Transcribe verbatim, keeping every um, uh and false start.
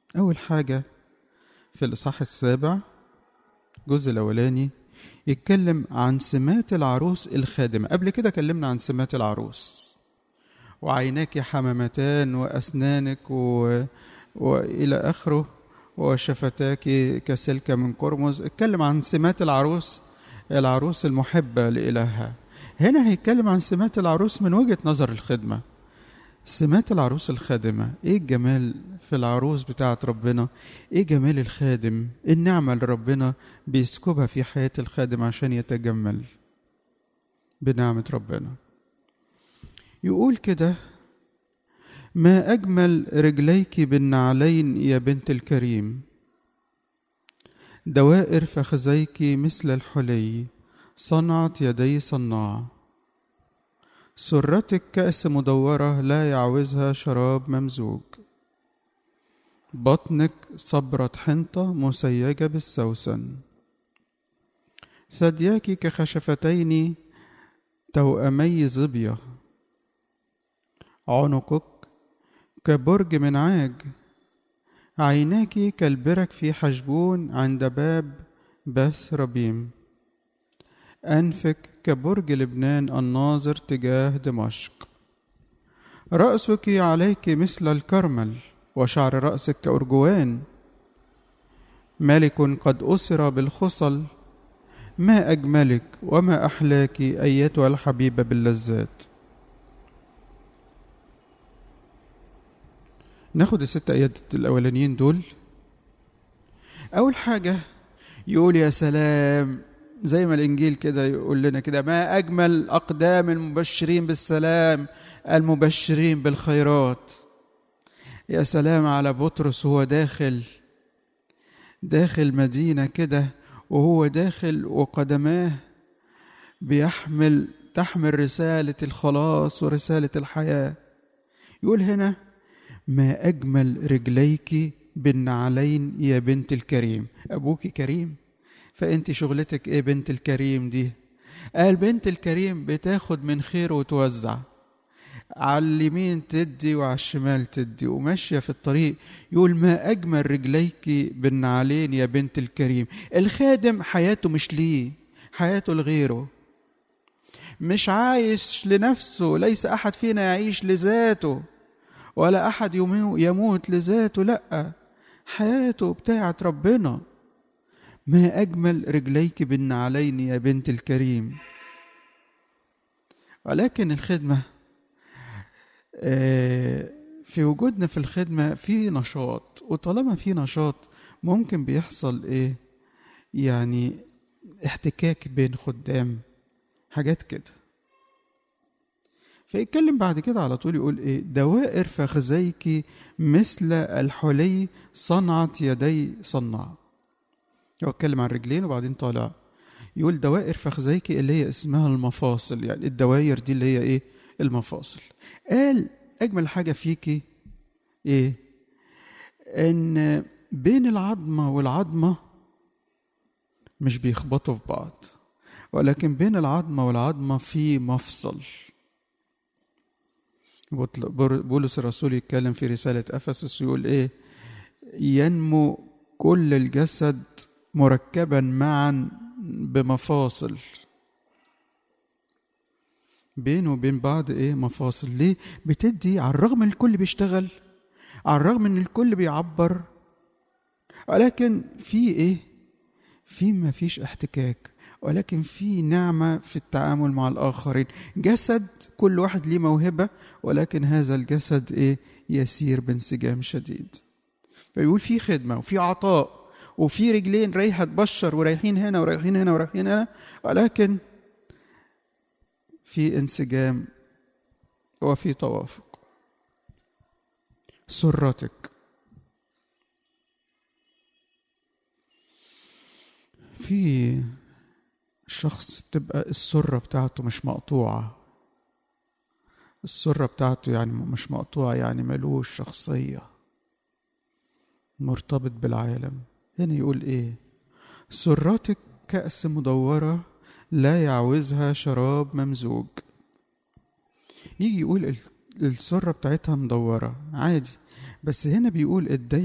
أول حاجة في الإصحاح السابع الجزء الأولاني يتكلم عن سمات العروس الخادمة. قبل كده كلمنا عن سمات العروس، وعيناك حمامتان وأسنانك و... وإلى آخره، وشفتاك كسلك من قرمز. اتكلم عن سمات العروس، العروس المحبة لإلهها. هنا هيتكلم عن سمات العروس من وجهة نظر الخدمة. سمات العروس الخادمة، ايه الجمال في العروس بتاعت ربنا، ايه جمال الخادم، إيه النعمة اللي ربنا بيسكبها في حياة الخادم عشان يتجمل بنعمة ربنا. يقول كده: ما أجمل رجليك بالنعلين يا بنت الكريم، دوائر فخذيك مثل الحلي، صنعت يدي صناع. سرتك كأس مدورة لا يعوزها شراب ممزوج، بطنك صبرة حنطة مسيجة بالسوسن، ثدياك كخشفتين توأمي ظبية، عنقك كبرج منعاج، عيناك كالبرك في حجبون عند باب بث ربيم، أنفك كبرج لبنان الناظر تجاه دمشق، رأسك عليك مثل الكرمل وشعر رأسك كأرجوان، ملك قد أسر بالخصل، ما أجملك وما أحلاك أيتها الحبيبة باللذات. ناخد الست آيات الأولانيين دول. أول حاجة يقول يا سلام، زي ما الإنجيل كده يقول لنا كده: ما أجمل أقدام المبشرين بالسلام المبشرين بالخيرات. يا سلام على بطرس وهو داخل داخل مدينة كده، وهو داخل وقدماه بيحمل تحمل رسالة الخلاص ورسالة الحياة. يقول هنا: ما أجمل رجليك بالنعلين يا بنت الكريم. أبوك كريم، فأنت شغلتك إيه بنت الكريم دي؟ قال بنت الكريم بتاخد من خير وتوزع، على اليمين تدي وعلى الشمال تدي، وماشية في الطريق. يقول: ما أجمل رجليك بالنعلين يا بنت الكريم. الخادم حياته مش ليه، حياته لغيره، مش عايش لنفسه. ليس أحد فينا يعيش لذاته، ولا أحد يموت لذاته، لأ، حياته بتاعت ربنا. ما أجمل رجليك بالنعلين يا بنت الكريم. ولكن الخدمة، في وجودنا في الخدمة في نشاط، وطالما في نشاط ممكن بيحصل إيه؟ يعني احتكاك بين خدام، حاجات كده. فيتكلم بعد كده على طول يقول إيه؟ دوائر فخذيك مثل الحلي صنعت يدي صناع. هو اتكلم عن رجلين وبعدين طالع يقول دوائر فخذيك اللي هي اسمها المفاصل. يعني الدوائر دي اللي هي ايه؟ المفاصل. قال اجمل حاجة فيكي ايه؟ ان بين العظمة والعظمة مش بيخبطوا في بعض، ولكن بين العظمة والعظمة في مفصل. بولس الرسول يتكلم في رسالة أفسس يقول ايه؟ ينمو كل الجسد مركبا معا بمفاصل. بينه وبين بعض ايه؟ مفاصل. ليه؟ بتدي على الرغم ان الكل بيشتغل، على الرغم ان الكل بيعبر، ولكن في ايه؟ في ما فيش احتكاك، ولكن في نعمة في التعامل مع الآخرين. جسد كل واحد ليه موهبة، ولكن هذا الجسد ايه؟ يسير بانسجام شديد. فيقول في خدمة وفي عطاء، وفي رجلين رايحة تبشر ورايحين هنا ورايحين هنا ورايحين هنا، ولكن في انسجام وفي توافق. سرتك، في شخص بتبقى السرة بتاعته مش مقطوعة. السرة بتاعته يعني مش مقطوعة، يعني ملوش شخصية، مرتبط بالعالم. هنا يقول ايه؟ سرتك كأس مدورة لا يعوزها شراب ممزوج. يجي يقول السرة بتاعتها مدورة عادي، بس هنا بيقول الدايرة